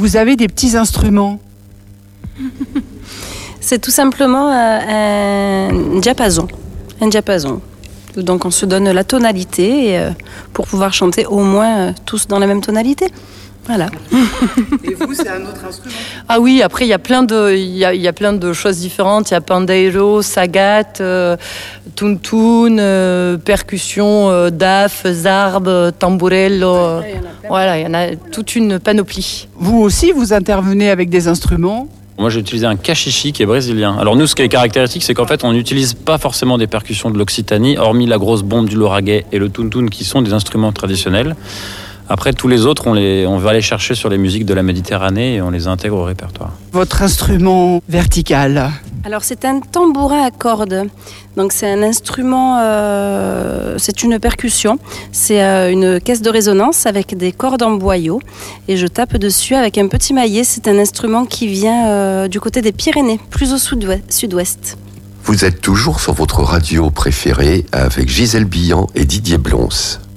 Vous avez des petits instruments? C'est tout simplement un diapason. Un diapason. Donc on se donne la tonalité pour pouvoir chanter au moins tous dans la même tonalité. Voilà. Et vous, c'est un autre instrument? Ah oui, après il y a plein de choses différentes. Il y a pandeiro, sagat, tuntun, percussion, daf, zarb, tamburello. Voilà, il y en a toute une panoplie. Vous aussi, vous intervenez avec des instruments? Moi, j'ai utilisé un cachichi qui est brésilien. Alors nous, ce qui est caractéristique, c'est qu'en fait, on n'utilise pas forcément des percussions de l'Occitanie, hormis la grosse bombe du lauragais et le tuntun, qui sont des instruments traditionnels. Après, tous les autres, on va les chercher sur les musiques de la Méditerranée et on les intègre au répertoire. Votre instrument vertical? Alors c'est un tambourin à cordes. Donc c'est un instrument, c'est une percussion. C'est une caisse de résonance avec des cordes en boyau. Et je tape dessus avec un petit maillet. C'est un instrument qui vient du côté des Pyrénées, plus au sud-ouest. Vous êtes toujours sur votre radio préférée avec Gisèle Billan et Didier Blonce.